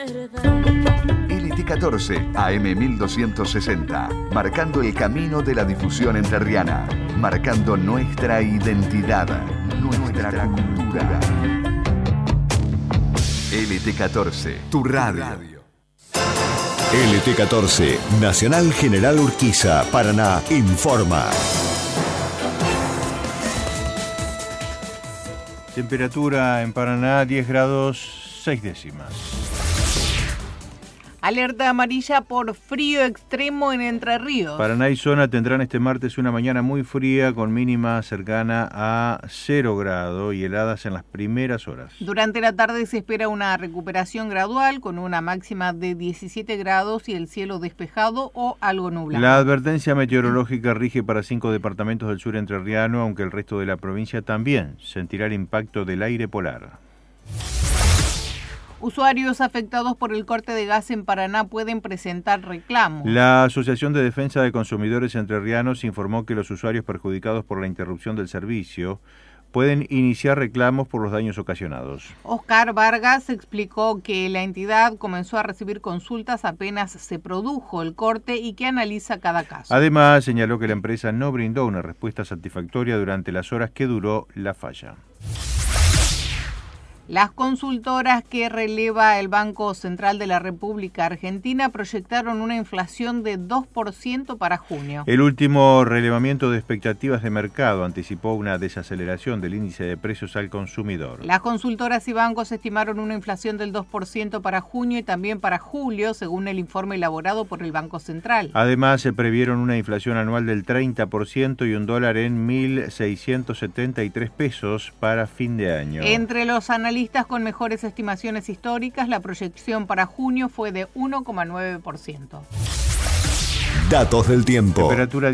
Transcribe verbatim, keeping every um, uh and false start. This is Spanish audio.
L T catorce, A M mil doscientos sesenta, marcando el camino de la difusión entrerriana, marcando nuestra identidad, nuestra, nuestra cultura. L T catorce, tu radio. L T catorce, Nacional General Urquiza, Paraná, informa. Temperatura en Paraná, diez grados, seis décimas. Alerta amarilla por frío extremo en Entre Ríos. Paraná y zona tendrán este martes una mañana muy fría con mínima cercana a cero grado y heladas en las primeras horas. Durante la tarde se espera una recuperación gradual con una máxima de diecisiete grados y el cielo despejado o algo nublado. La advertencia meteorológica rige para cinco departamentos del sur entrerriano, aunque el resto de la provincia también sentirá el impacto del aire polar. Usuarios afectados por el corte de gas en Paraná pueden presentar reclamos. La Asociación de Defensa de Consumidores Entrerrianos informó que los usuarios perjudicados por la interrupción del servicio pueden iniciar reclamos por los daños ocasionados. Oscar Vargas explicó que la entidad comenzó a recibir consultas apenas se produjo el corte y que analiza cada caso. Además, señaló que la empresa no brindó una respuesta satisfactoria durante las horas que duró la falla. Las consultoras que releva el Banco Central de la República Argentina proyectaron una inflación de dos por ciento para junio. El último relevamiento de expectativas de mercado anticipó una desaceleración del índice de precios al consumidor. Las consultoras y bancos estimaron una inflación del dos por ciento para junio y también para julio, según el informe elaborado por el Banco Central. Además, se previeron una inflación anual del treinta por ciento y un dólar en mil seiscientos setenta y tres pesos para fin de año. Entre los analistas con mejores estimaciones históricas, la proyección para junio fue de uno coma nueve por ciento. Datos del tiempo. Temperatura